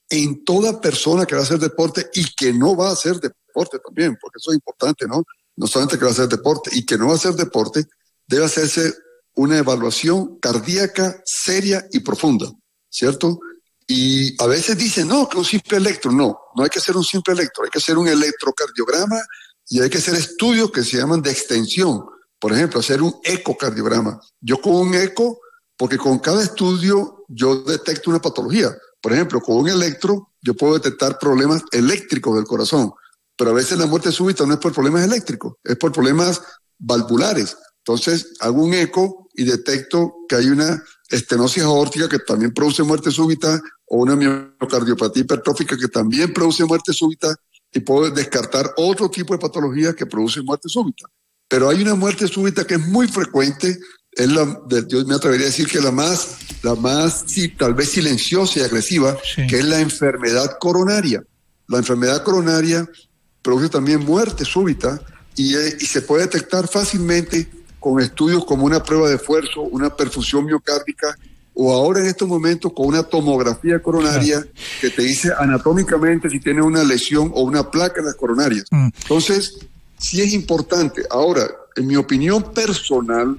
en toda persona que va a hacer deporte y que no va a hacer deporte también, porque eso es importante, ¿no? No solamente que va a hacer deporte y que no va a hacer deporte, debe hacerse una evaluación cardíaca seria y profunda, ¿cierto? Y a veces dicen, no, que un simple electro. No hay que hacer un simple electro, hay que hacer un electrocardiograma y hay que hacer estudios que se llaman de extensión. Por ejemplo, hacer un ecocardiograma. Yo con un eco, porque con cada estudio yo detecto una patología. Por ejemplo, con un electro yo puedo detectar problemas eléctricos del corazón, pero a veces la muerte súbita no es por problemas eléctricos, es por problemas valvulares. Entonces hago un eco y detecto que hay una estenosis aórtica que también produce muerte súbita o una miocardiopatía hipertrófica que también produce muerte súbita y puedo descartar otro tipo de patologías que producen muerte súbita. Pero hay una muerte súbita que es muy frecuente, yo me atrevería a decir que la más sí, tal vez silenciosa y agresiva, sí, que es la enfermedad coronaria. La enfermedad coronaria produce también muerte súbita y se puede detectar fácilmente con estudios como una prueba de esfuerzo, una perfusión miocárdica, o ahora en estos momentos con una tomografía coronaria que te dice anatómicamente si tienes una lesión o una placa en las coronarias. Entonces, sí es importante. Ahora, en mi opinión personal,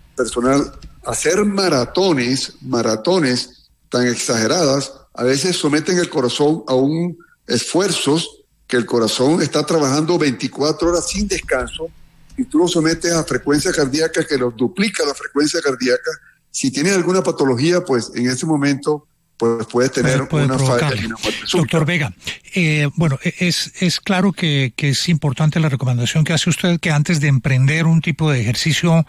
hacer maratones tan exageradas, a veces someten el corazón a un esfuerzos que el corazón está trabajando 24 horas sin descanso, y tú lo sometes a frecuencia cardíaca que los duplica la frecuencia cardíaca. Si tienes alguna patología, pues en ese momento pues puedes tener una falla y una muerte súbita. Doctor Vega, bueno, es claro que es importante la recomendación que hace usted, que antes de emprender un tipo de ejercicio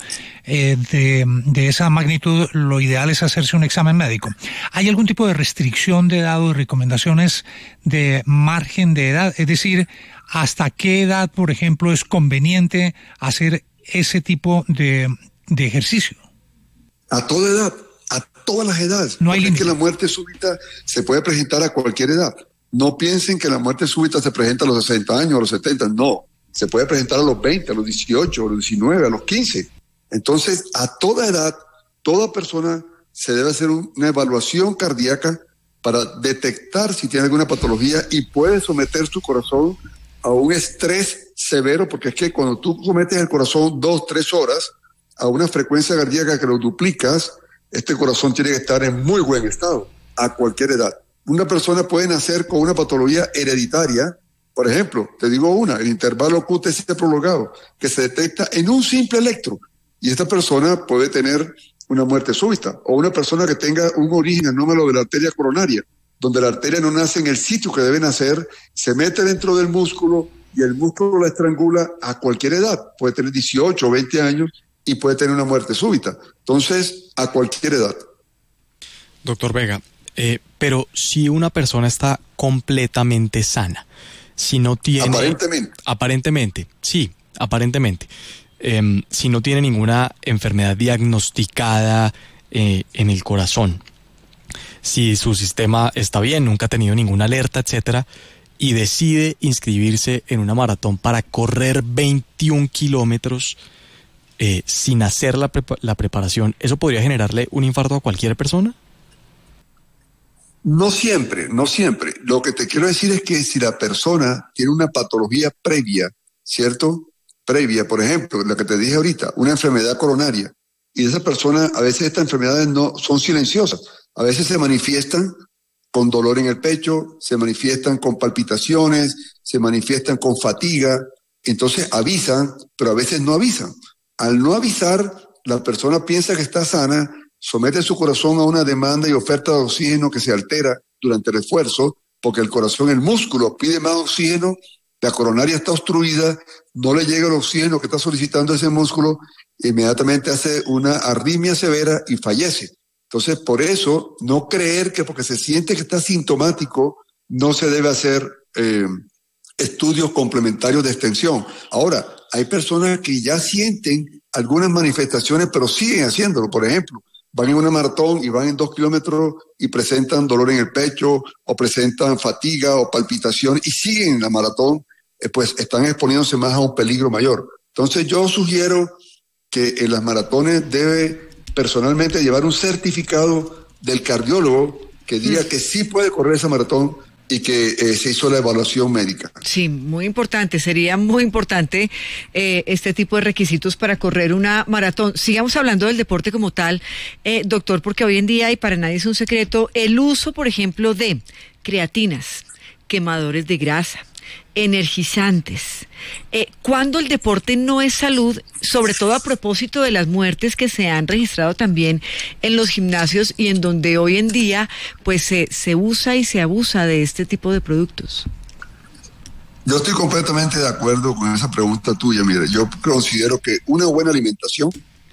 de esa magnitud, lo ideal es hacerse un examen médico. ¿Hay algún tipo de restricción de edad o de recomendaciones de margen de edad? Es decir, ¿hasta qué edad, por ejemplo, es conveniente hacer ese tipo de ejercicio? A toda edad, a todas las edades. No hay límite. Que la muerte súbita se puede presentar a cualquier edad. No piensen que la muerte súbita se presenta a los 60 años, a los 70. No, se puede presentar a los 20, a los 18, a los 19, a los 15. Entonces, a toda edad, toda persona se debe hacer una evaluación cardíaca para detectar si tiene alguna patología y puede someter su corazón a un estrés severo, porque es que cuando tú sometes el corazón 2-3 horas a una frecuencia cardíaca que lo duplicas, este corazón tiene que estar en muy buen estado a cualquier edad. Una persona puede nacer con una patología hereditaria, por ejemplo, te digo el intervalo QTc prolongado, que se detecta en un simple electro, y esta persona puede tener una muerte súbita, o una persona que tenga un origen anómalo de la arteria coronaria, donde la arteria no nace en el sitio que debe nacer, se mete dentro del músculo y el músculo la estrangula a cualquier edad, puede tener 18 o 20 años y puede tener una muerte súbita. Entonces, a cualquier edad. Doctor Vega, pero si una persona está completamente sana, si no tiene... Aparentemente, sí, aparentemente. Si no tiene ninguna enfermedad diagnosticada en el corazón, si su sistema está bien, nunca ha tenido ninguna alerta, etcétera, y decide inscribirse en una maratón para correr 21 kilómetros sin hacer la preparación, ¿eso podría generarle un infarto a cualquier persona? No siempre. Lo que te quiero decir es que si la persona tiene una patología previa, ¿cierto? Previa, por ejemplo, la que te dije ahorita, una enfermedad coronaria, y esa persona, a veces estas enfermedades no son silenciosas, a veces se manifiestan con dolor en el pecho, se manifiestan con palpitaciones, se manifiestan con fatiga, entonces avisan, pero a veces no avisan. Al no avisar, la persona piensa que está sana, somete su corazón a una demanda y oferta de oxígeno que se altera durante el esfuerzo, porque el corazón, el músculo, pide más oxígeno, la coronaria está obstruida, no le llega el oxígeno que está solicitando ese músculo, inmediatamente hace una arritmia severa y fallece. Entonces, por eso, no creer que porque se siente que está sintomático, no se debe hacer estudios complementarios de extensión. Ahora, hay personas que ya sienten algunas manifestaciones, pero siguen haciéndolo. Por ejemplo, van en una maratón y van en 2 kilómetros y presentan dolor en el pecho o presentan fatiga o palpitación y siguen en la maratón, pues están exponiéndose más a un peligro mayor. Entonces yo sugiero que en las maratones debe personalmente llevar un certificado del cardiólogo que diga que sí puede correr esa maratón, y que se hizo la evaluación médica. Sí, muy importante, sería muy importante este tipo de requisitos para correr una maratón. Sigamos hablando del deporte como tal, doctor, porque hoy en día, y para nadie es un secreto, el uso, por ejemplo, de creatinas, quemadores de grasa, energizantes. ¿Cuándo el deporte no es salud? Sobre todo a propósito de las muertes que se han registrado también en los gimnasios y en donde hoy en día pues se usa y se abusa de este tipo de productos. Yo estoy completamente de acuerdo con esa pregunta tuya. Mira, yo considero que una buena alimentación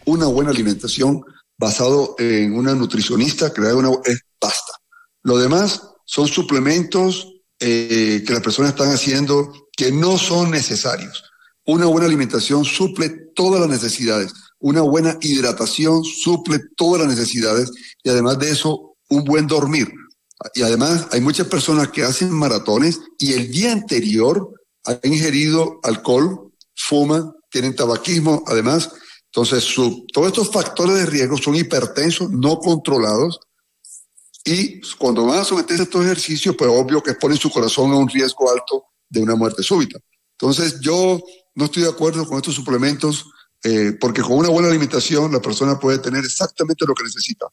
basado en una nutricionista es basta. Lo demás son suplementos que las personas están haciendo que no son necesarios. Una buena alimentación suple todas las necesidades. Una buena hidratación suple todas las necesidades. Y además de eso, un buen dormir. Y además hay muchas personas que hacen maratones y el día anterior han ingerido alcohol, fuman, tienen tabaquismo. Además, entonces todos estos factores de riesgo son hipertensos, no controlados. Y cuando van a someterse a estos ejercicios, pues obvio que exponen su corazón a un riesgo alto de una muerte súbita. Entonces yo no estoy de acuerdo con estos suplementos porque con una buena alimentación la persona puede tener exactamente lo que necesita.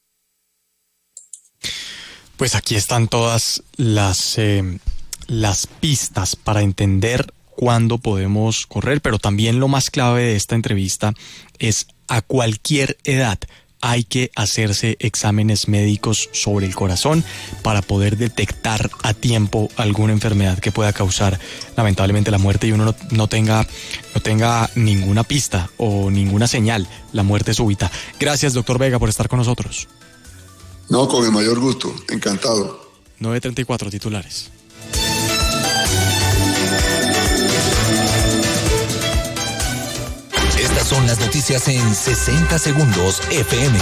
Pues aquí están todas las pistas para entender cuándo podemos correr, pero también lo más clave de esta entrevista es a cualquier edad hay que hacerse exámenes médicos sobre el corazón para poder detectar a tiempo alguna enfermedad que pueda causar lamentablemente la muerte y uno no tenga ninguna pista o ninguna señal, la muerte súbita. Gracias, doctor Vega, por estar con nosotros. No, con el mayor gusto, encantado. 9:34 titulares. Estas son las noticias en 60 segundos FM.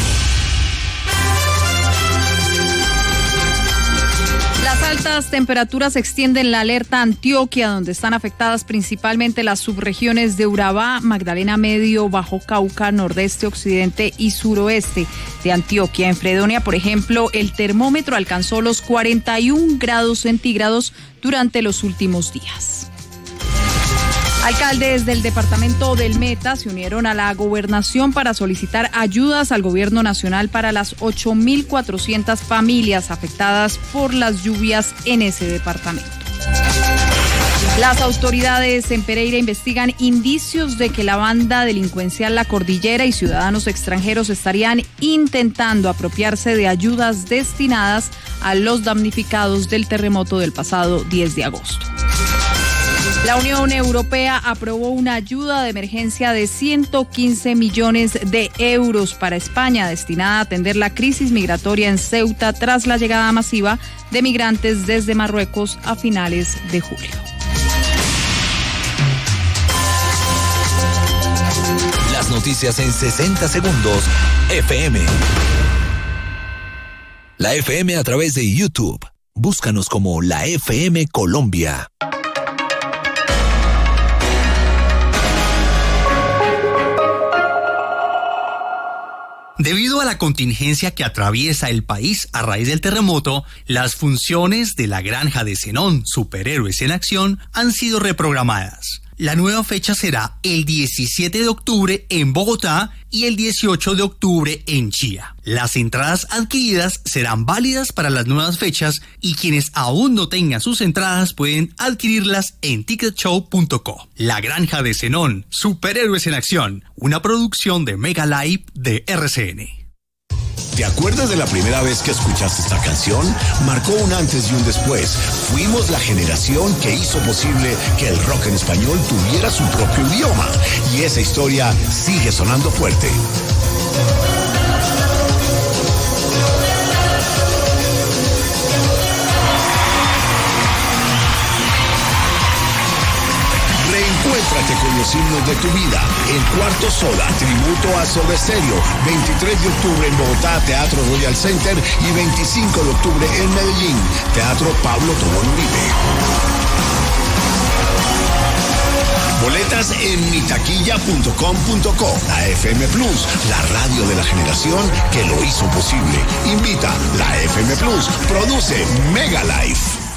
Las altas temperaturas extienden la alerta a Antioquia, donde están afectadas principalmente las subregiones de Urabá, Magdalena Medio, Bajo Cauca, Nordeste, Occidente y Suroeste de Antioquia. En Fredonia, por ejemplo, el termómetro alcanzó los 41 grados centígrados durante los últimos días. Alcaldes del departamento del Meta se unieron a la gobernación para solicitar ayudas al gobierno nacional para las 8.400 familias afectadas por las lluvias en ese departamento. Las autoridades en Pereira investigan indicios de que la banda delincuencial La Cordillera y ciudadanos extranjeros estarían intentando apropiarse de ayudas destinadas a los damnificados del terremoto del pasado 10 de agosto. La Unión Europea aprobó una ayuda de emergencia de 115 millones de euros para España, destinada a atender la crisis migratoria en Ceuta tras la llegada masiva de migrantes desde Marruecos a finales de julio. Las noticias en 60 segundos FM. La FM a través de YouTube. Búscanos como La FM Colombia. Debido a la contingencia que atraviesa el país a raíz del terremoto, las funciones de la Granja de Zenón, Superhéroes en Acción, han sido reprogramadas. La nueva fecha será el 17 de octubre en Bogotá y el 18 de octubre en Chía. Las entradas adquiridas serán válidas para las nuevas fechas y quienes aún no tengan sus entradas pueden adquirirlas en ticketshow.co. La Granja de Zenón, Superhéroes en Acción, una producción de Mega Live de RCN. ¿Te acuerdas de la primera vez que escuchaste esta canción? Marcó un antes y un después. Fuimos la generación que hizo posible que el rock en español tuviera su propio idioma. Y esa historia sigue sonando fuerte. Reencuéntrate con los himnos de tu vida. El Cuarto Soda, tributo a Soda Stereo. 23 de octubre en Bogotá, Teatro Royal Center. Y 25 de octubre en Medellín, Teatro Pablo Tobón Uribe. Boletas en mitaquilla.com.co. La FM Plus, la radio de la generación que lo hizo posible. Invita la FM Plus. Produce Mega Life.